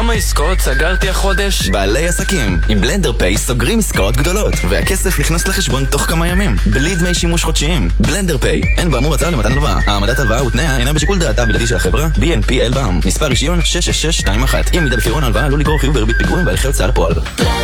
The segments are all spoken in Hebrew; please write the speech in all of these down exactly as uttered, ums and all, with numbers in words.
כמה עסקאות סגרתי החודש? בעלי עסקים עם בלנדר פיי סוגרים עסקאות גדולות והכסף נכנס לחשבון תוך כמה ימים בלי דמי שימוש חודשיים. בלנדר פיי, אין באמור הצעה למתן הלוואה. העמדת הלוואה ותנאיה אינה בשיקול דעתה הבלעדי של החברה. בי אן פי אל בע"מ, מספר רישיון שש שש שש שתיים אחת. אם מידה בפירעון ההלוואה עלול לגרור חיוב בריבית פיגורים והליכי הוצאה לפועל.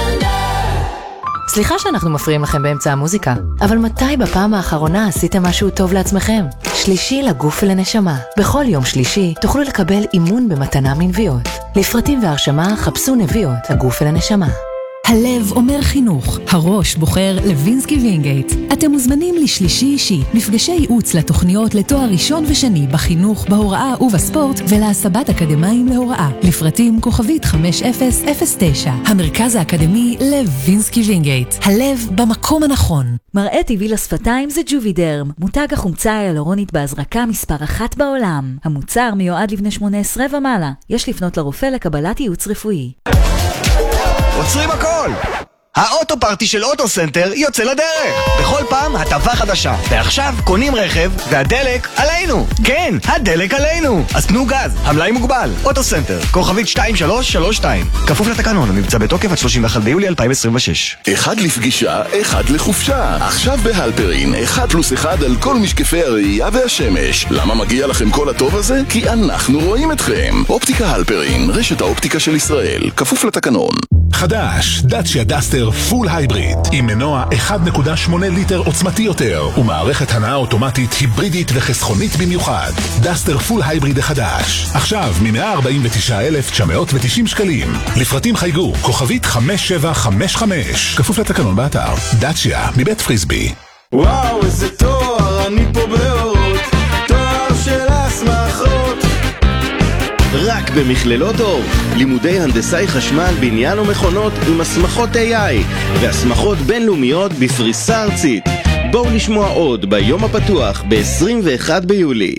סליחה שאנחנו מפריעים לכם באמצע המוזיקה, אבל מתי בפעם האחרונה עשיתם משהו טוב לעצמכם? שלישי לגוף ולנשמה. בכל יום שלישי תוכלו לקבל אימון במתנה מנביאות. לפרטים והרשמה חפשו נביאות, הגוף ולנשמה. הלב אומר חינוך, הראש בוחר לוינסקי וינגייט. אתם מוזמנים לשלישי אישי, מפגשי ייעוץ לתוכניות לתואר ראשון ושני בחינוך, בהוראה ובספורט ולהסבת אקדמיים להוראה. לפרטים כוכבית חמש אפס אפס תשע. המרכז האקדמי לוינסקי וינגייט. הלב במקום הנכון. מראה טבעי לשפתיים זה ג'ובידרם, מותג החומצה היאלורונית בהזרקה מספר אחת בעולם. המוצר מיועד לבני שמונה עשרה ומעלה. יש לפנות לרופא לקבלת ייעוץ רפואי. עוצרים הכל! האוטו פארטי של אוטו סנטר יוצא לדרך! בכל פעם הטבה חדשה. ועכשיו קונים רכב והדלק עלינו! כן, הדלק עלינו! אז תנו גז, המלאי מוגבל. אוטו סנטר, כוכבית שתיים שלוש שלוש שתיים. כפוף לתקנון, המבצע בתוקף עד שלושים ואחד ביולי אלפיים עשרים ושש. אחד לפגישה, אחד לחופשה. עכשיו בהלפרין, אחד פלוס אחד על כל משקפי הראייה והשמש. למה מגיע לכם כל הטוב הזה? כי אנחנו רואים אתכם. אופטיקה הלפרין, רשת האופטיקה של ישראל. כפוף לתקנון. חדש, דאצ'יה דאסטר פול הייבריד עם מנוע אחד נקודה שמונה ליטר עוצמתי יותר ומערכת הנעה אוטומטית היברידית וחסכונית במיוחד. דאסטר פול הייבריד החדש עכשיו מ-מאה ארבעים ותשעה אלף תשע מאות ותשעים שקלים. לפרטים חייגו כוכבית חמש שבע חמש חמש. כפוף לתקנון באתר. דאצ'יה מבית פריסבי. וואו איזה תואר, אני פה באורות, תואר של הסמכות. רק במכללות אור, לימודי הנדסאי חשמל, בניין ומכונות עם הסמכות איי איי והסמכות בינלאומיות בפריסה ארצית. בואו לשמוע עוד ביום הפתוח ב-עשרים ואחד ביולי.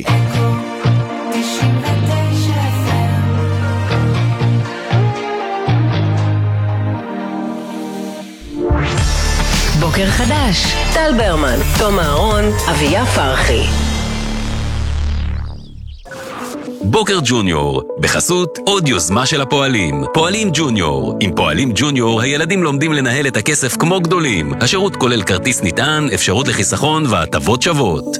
בוקר חדש, טל ברמן, תום אהרון, אביה פרחי. בוקר ג'וניור, בחסות עוד יוזמה של הפועלים. פועלים ג'וניור. עם פועלים ג'וניור הילדים לומדים לנהל את הכסף כמו גדולים. השירות כולל כרטיס נטען, אפשרות לחיסכון והטבות שוות.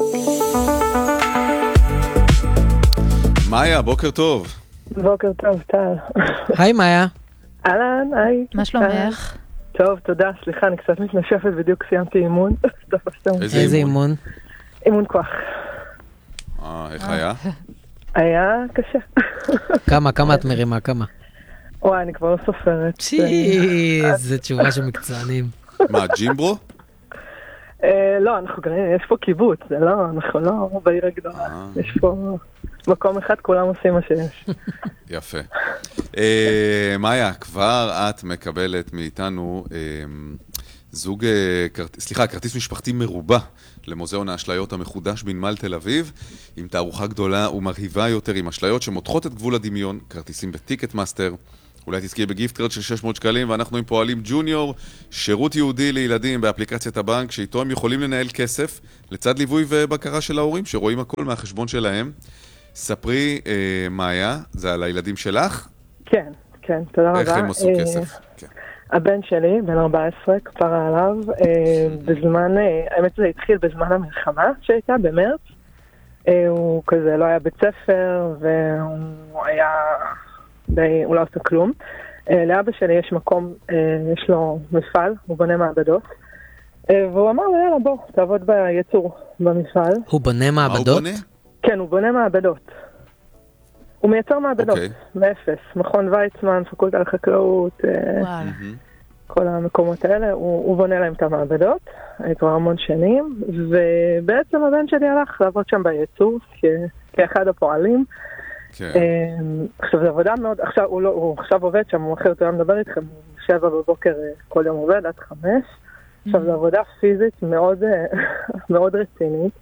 מאיה, בוקר טוב. בוקר טוב, טל. היי מאיה. אהלן, היי. מה שלומך? טוב, תודה, סליחה, אני קצת מתנשפת, בדיוק סיימתי אימון. איזה אימון? אימון כוח. אה, איך היה? היה קשה. כמה, כמה את מרימה, כמה? וואי, אני כבר לא סופרת. צ'י, זו תשובה של מקצוענים. מה, ג'ימברו? לא, אנחנו גרים, יש פה קיבוץ, זה לא, אנחנו לא בעיר הגדולה. יש פה מקום אחד, כולם עושים מה שיש. יפה. מאיה, כבר את מקבלת מאיתנו זוג, סליחה, כרטיס משפחתי מרובע למוזיאון האשליות המחודש בנמל תל אביב, עם תערוכה גדולה ומרהיבה יותר, עם אשליות שמותחות את גבול הדמיון, כרטיסים בטיקט מאסטר, אולי תזכי בגיפט קארד של שש מאות שקלים, ואנחנו עם פועלים ג'וניור, שירות יהודי לילדים באפליקציית הבנק, שאיתו הם יכולים לנהל כסף, לצד ליווי ובקרה של ההורים, שרואים הכל מהחשבון שלהם. ספרי, אה, מאיה, זה על הילדים שלך? כן, כן, תודה רבה. איך הם עשו כסף? כן. הבן שלי, בן ארבע עשרה, כפרה עליו, בזמן, האמת זה התחיל בזמן המלחמה שהייתה, במרץ. הוא כזה לא היה בית ספר, והוא היה, די, הוא לא עושה כלום. לאבא שלי יש מקום, יש לו מפעל, הוא בונה מעבדות, והוא אמר לו, יאללה בוא, תעבוד ביצור במפעל. הוא בונה מעבדות? כן, הוא בונה מעבדות. הוא מייצר מעבדות, מאפס. מכון ויצמן, פקולטה לחקלאות, כל המקומות האלה, הוא, הוא בונה להם את המעבדות, כבר המון שנים, ובעצם הבן שלי הלך לעבוד שם בייצור, כאחד הפועלים. עכשיו, זו עבודה מאוד, עכשיו הוא, לא, הוא עכשיו עובד שם, הוא אחרת הוא היה מדבר איתכם, הוא שבע בבוקר כל יום עובד, עד חמש. עכשיו, זו עבודה פיזית מאוד, מאוד רצינית.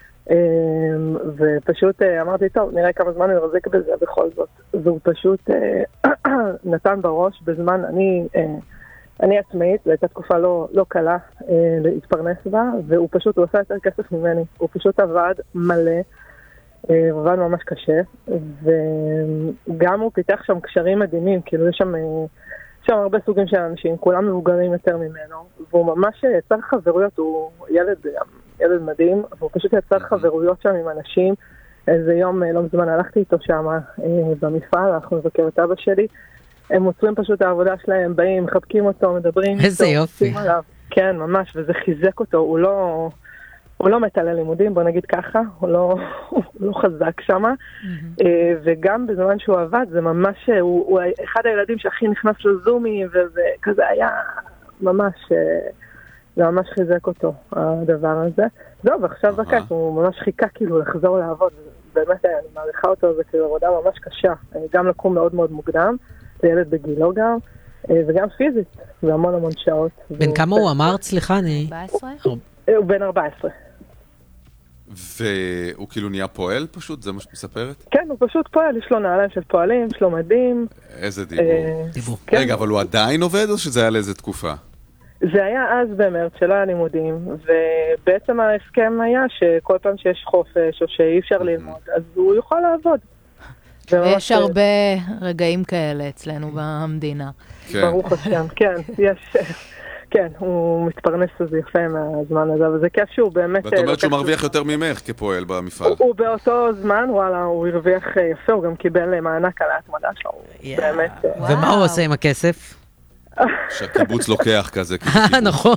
ופשוט אמרתי, טוב, נראה כמה זמן הוא יחזיק בזה בכל זאת. והוא פשוט נתן בראש בזמן, אני, אני עצמאית, זו הייתה תקופה לא, לא קלה להתפרנס בה, והוא פשוט, הוא עושה יותר כסף ממני. הוא פשוט עבד מלא, הוא עבד ממש קשה, וגם הוא פיתח שם קשרים מדהימים, כאילו יש שם, שם הרבה סוגים של אנשים, כולם מבוגרים יותר ממנו, והוא ממש יצר חברויות, הוא ילד, ילד מדהים, והוא פשוט יצר חברויות שם עם אנשים. איזה יום לא מזמן הלכתי איתו שם במפעל, אנחנו מבקר את אבא שלי, הם מוצרים פשוט העבודה שלהם, באים, מחבקים אותו, מדברים. איזה יופי. כן, ממש, וזה חיזק אותו, הוא לא... הוא לא מת על הלימודים, בוא נגיד ככה, הוא לא, הוא לא חזק שם, mm-hmm. וגם בזמן שהוא עבד, זה ממש, הוא, הוא אחד הילדים שהכי נכנס לזומי, וכזה היה ממש, זה ממש חיזק אותו, הדבר הזה. זהו, ועכשיו uh-huh. בקט, הוא ממש חיכה כאילו לחזור לעבוד, באמת אני מעריכה אותו, זה כאילו עבודה ממש קשה, גם לקום מאוד מאוד מוקדם, זה ילד בגילו גם, וגם פיזית, והמון המון שעות. בן כמה הוא אמר, סליחה, אני... ארבע עשרה? הוא בן ארבע עשרה. והוא כאילו נהיה פועל פשוט? זה מה שאת מספרת? כן, הוא פשוט פועל, יש לו נעליים של פועלים, יש לו מדים. איזה דיבור. רגע, אבל הוא עדיין עובד או שזה היה לאיזה תקופה? זה היה אז במרץ שלא היה לימודים, ובעצם ההסכם היה שכל פעם שיש חופש או שאי אפשר ללמוד, אז הוא יוכל לעבוד. ויש הרבה רגעים כאלה אצלנו במדינה. ברוך השם, כן, יש... כן, הוא מתפרנס לזה יפה מהזמן הזה, אבל זה כיף שהוא באמת... ואת אומרת שהוא מרוויח יותר ממך כפועל במפעל. הוא באותו זמן, וואלה, הוא הרוויח יפה, הוא גם קיבל מענק על ההתמדה שלו, באמת... ומה הוא עושה עם הכסף? שהקיבוץ לוקח כזה. נכון.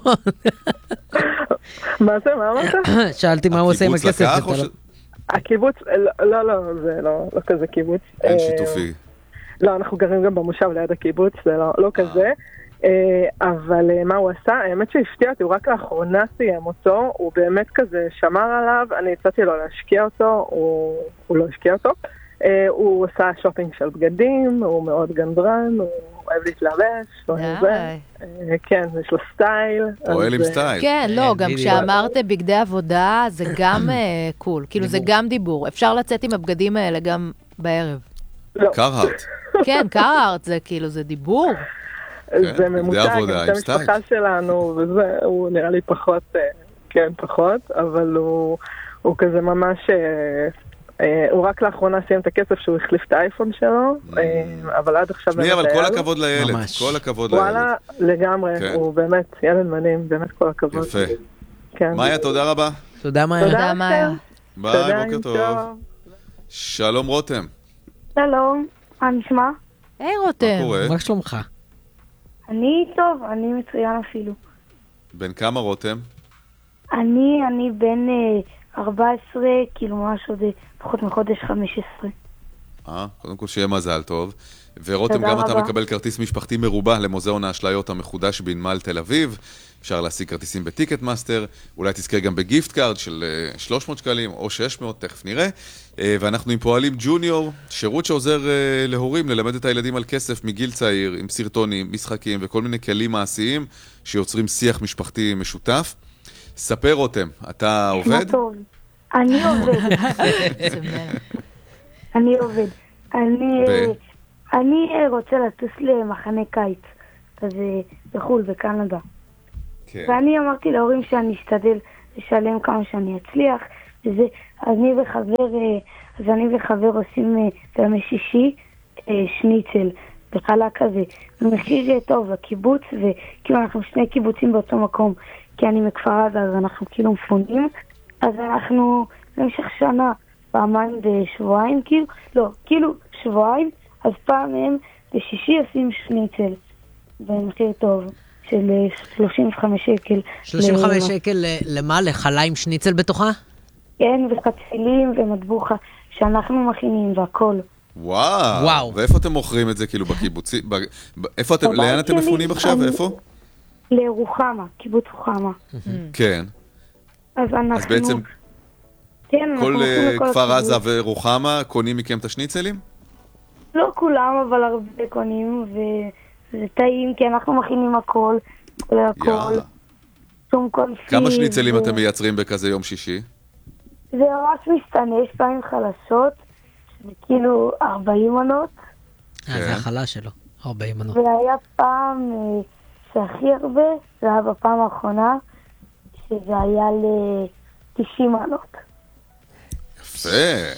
מה זה, מה אמרת? שאלתי מה הוא עושה עם הכסף. הקיבוץ, לא, לא, זה לא כזה קיבוץ. אין שיתופי. לא, אנחנו גרים גם במושב ליד הקיבוץ, זה לא כזה. אבל מה הוא עשה? האמת שהפתיע אותי, הוא רק לאחרונה סיים אותו, הוא באמת כזה שמר עליו, אני הצעתי לו להשקיע אותו, הוא לא השקיע אותו. הוא עושה שופינג של בגדים, הוא מאוד גנדרן, הוא אוהב להתלבש, הוא אוהב זה. כן, יש לו סטייל. אוהל עם סטייל. כן, לא, גם כשאמרת בגדי עבודה, זה גם קול, כאילו זה גם דיבור. אפשר לצאת עם הבגדים האלה גם בערב. קרהארט. כן, קרהארט, זה כאילו, זה דיבור. זה ממותג, זה המשפחה שלנו, וזה, הוא נראה לי פחות, כן, פחות, אבל הוא כזה ממש, הוא רק לאחרונה סיים את הכסף שהוא החליף את האייפון שלו, אבל עד עכשיו... שמי, אבל כל הכבוד לילד, כל הכבוד לילד. וואלה, לגמרי, הוא באמת ילד מדהים, באמת כל הכבוד. יפה. מאיה, תודה רבה. תודה מאיה. תודה מאיה. ביי, בוקר טוב. שלום רותם. שלום, מה נשמע? היי רותם. מה קורה? מה שלומך? אני טוב, אני מצוין אפילו. בן כמה רותם? אני, אני בן אה, ארבע עשרה, כאילו ממש עוד פחות מחודש חמש עשרה. אה, קודם כל שיהיה מזל טוב. ורותם, גם אתה מקבל כרטיס משפחתי מרובע למוזיאון האשליות המחודש בנמל תל אביב. אפשר להשיג כרטיסים בטיקט מאסטר, אולי תזכר גם בגיפט קארד של שלוש מאות שקלים או שש מאות, תכף נראה. ואנחנו עם פועלים ג'וניור, שירות שעוזר להורים ללמד את הילדים על כסף מגיל צעיר, עם סרטונים, משחקים וכל מיני כלים מעשיים שיוצרים שיח משפחתי משותף. ספר רותם, אתה עובד? טוב, אני עובד. אני עובד. אני... אני רוצה לטוס למחנה קיץ, כזה בחול, בקנדה. כן. ואני אמרתי להורים שאני אשתדל לשלם כמה שאני אצליח, וזה, אני וחבר, אז אני וחבר עושים בימי שישי שניצל, בחלה כזה, במחיר טוב לקיבוץ, וכאילו אנחנו שני קיבוצים באותו מקום, כי אני מכפר עזה, אז אנחנו כאילו מפונים, אז אנחנו במשך שנה, פעמיים בשבועיים, כאילו, לא, כאילו שבועיים, אז פעם הם בשישי עושים שניצל, במחיר טוב, של שלושים וחמישה שקל. שלושים וחמישה שקל למה? לחלה עם שניצל בתוכה? כן, וחצילים ומטבוחה, שאנחנו מכינים והכל. וואו, וואו. ואיפה אתם מוכרים את זה, כאילו, בקיבוצי? ב... איפה אתם, לאן אתם מפונים עכשיו? איפה? לרוחמה, קיבוץ רוחמה. כן. אז אנחנו... אז בעצם... כן, כל כפר עזה ורוחמה קונים מכם את השניצלים? לא כולם, אבל הרבה קונים, וזה טעים, כי אנחנו מכינים הכל, כולל הכל. שום קונפי. כמה שניצלים אתם מייצרים בכזה יום שישי? זה ממש מסתנה, יש פעמים חלשות, שזה כאילו ארבעים מנות. אה, זה החלה שלו, ארבעים מנות. והיה פעם שהכי הרבה, זה היה בפעם האחרונה, שזה היה ל-תשעים מנות. יפה.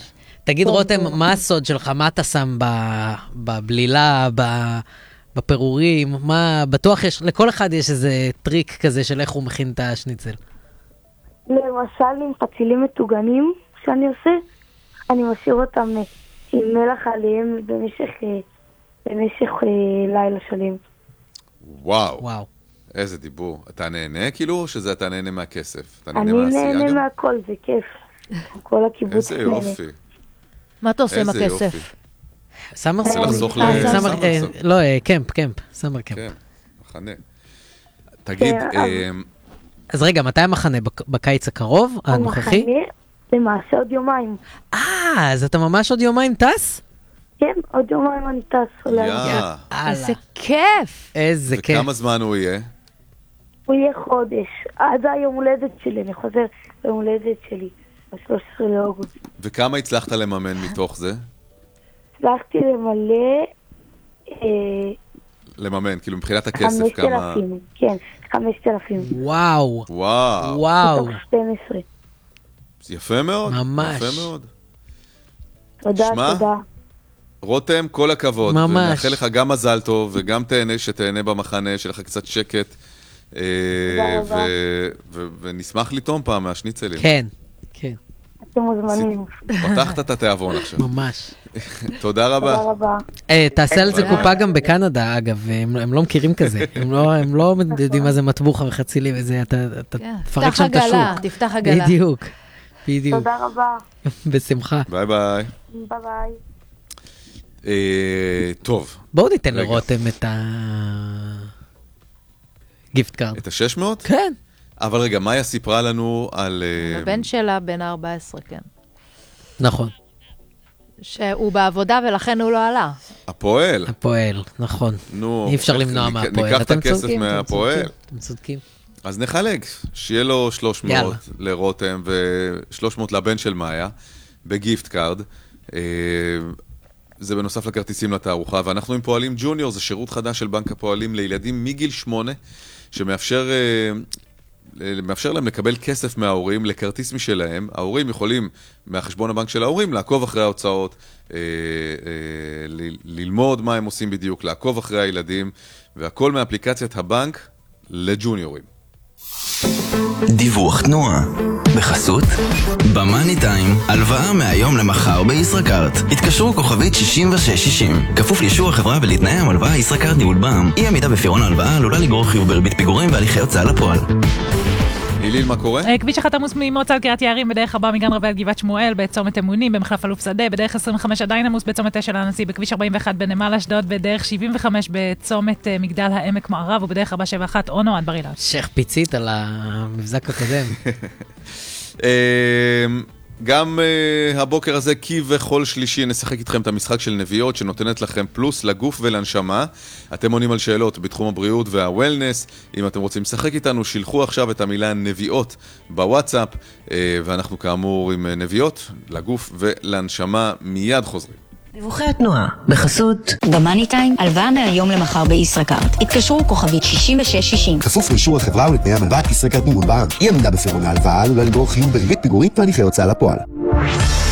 תגיד רותם, מה הסוד שלך? מה אתה שם בבלילה, בפירורים? מה, בטוח יש, לכל אחד יש איזה טריק כזה של איך הוא מכין את השניצל. למשל, עם חצילים מטוגנים שאני עושה, אני משאיר אותם עם מלח עליהם במשך, במשך לילה שלם. וואו. וואו. איזה דיבור. אתה נהנה כאילו, או שזה אתה נהנה מהכסף? אתה אני נהנה מהכל, זה כיף. כל הקיבוץ איזה יופי. מה אתה עושה עם הכסף? סמר זה לחסוך ל... לא, קמפ, קמפ. סמר קמפ. כן, מחנה. תגיד... אז רגע, מתי המחנה? בקיץ הקרוב? הנוכחי? המחנה למעשה עוד יומיים. אה, אז אתה ממש עוד יומיים טס? כן, עוד יומיים אני טס. יאה. איזה כיף. איזה כיף. וכמה זמן הוא יהיה? הוא יהיה חודש. עד היום הולדת שלי, אני חוזר ליום הולדת שלי, ב-שלושה עשר לאוגוסט. וכמה הצלחת לממן מתוך זה? הצלחתי למלא... לממן, כאילו מבחינת הכסף כמה... חמשת אלפים, כן, חמשת אלפים. וואו. וואו. וואו. מתוך שתים עשרה. יפה מאוד. ממש. יפה מאוד. תודה, שמה? תודה. רותם, כל הכבוד. ממש. ונאחל לך גם מזל טוב, וגם תהנה שתהנה במחנה, שלך קצת שקט. תודה רבה. ונשמח לטעום פעם מהשניצלים. כן, כן. אתם מוזמנים. פתחת את התיאבון עכשיו. ממש. תודה רבה. תודה רבה. תעשה על זה קופה גם בקנדה, אגב, הם לא מכירים כזה. הם לא יודעים מה זה מטבוחה וחצילי וזה, אתה תפרק שם את השוק. תפתח עגלה. בדיוק. בדיוק. תודה רבה. בשמחה. ביי ביי. ביי ביי. טוב. בואו ניתן לרותם את ה... גיפט קארד. את ה-שש מאות? כן. אבל רגע, מאיה סיפרה לנו על... הבן שלה בן ארבע עשרה, כן. נכון. שהוא בעבודה ולכן הוא לא עלה. הפועל. הפועל, נכון. נו. אי אפשר למנוע מהפועל. ניקח את הכסף מהפועל. אתם צודקים. אז נחלק. שיהיה לו שלוש מאות לרותם ו-שלוש מאות לבן של מאיה, בגיפט קארד. זה בנוסף לכרטיסים לתערוכה, ואנחנו עם פועלים ג'וניור, זה שירות חדש של בנק הפועלים לילדים מגיל שמונה, שמאפשר מאפשר להם לקבל כסף מההורים לכרטיס משלהם. ההורים יכולים, מהחשבון הבנק של ההורים, לעקוב אחרי ההוצאות, אה, אה, ל- ללמוד מה הם עושים בדיוק, לעקוב אחרי הילדים, והכל מאפליקציית הבנק לג'וניורים. דיווח תנועה בחסות במאני טיים, הלוואה מהיום למחר בישראכרט. התקשרו כוכבית שישים ושש שישים. כפוף לאישור החברה ולתנאי המלוואה. ישראכרט ניהול בע"מ. אי עמידה בפירעון ההלוואה עלולה לגרור חיוב בריבית פיגורים והליכי הוצאה לפועל. איליל, מה קורה? כביש אחת עמוס ממוצא קריית יערים בדרך ארבע מגן רבי עד גבעת שמואל, בצומת אמונים, במחלף אלוף שדה, בדרך עשרים וחמש עדיין עמוס בצומת תשע לנשיא, בכביש ארבעים ואחת בנמל אשדוד, בדרך שבעים וחמש בצומת מגדל העמק מערב, ובדרך ארבע שבע אחת אונו עד בר אילן. שייך פיצית על המבזק הקודם. גם uh, הבוקר הזה, כי וכל שלישי, נשחק איתכם את המשחק של נביאות, שנותנת לכם פלוס לגוף ולנשמה. אתם עונים על שאלות בתחום הבריאות והוולנס. אם אתם רוצים לשחק איתנו, שילחו עכשיו את המילה נביאות בוואטסאפ, uh, ואנחנו כאמור עם נביאות, לגוף ולנשמה, מיד חוזרים. דיווחי התנועה, בחסות במאני טיים, הלוואה מהיום למחר בישראכרט. התקשרו כוכבית שישים ושש שישים. כפוף לאישור החברה ולתנאי המלוואה. ישראכרט ניהול בע"מ. אי עמידה בפירעון ההלוואה עלולה לגרור חיוב בריבית פיגורים והליכי הוצאה לפועל.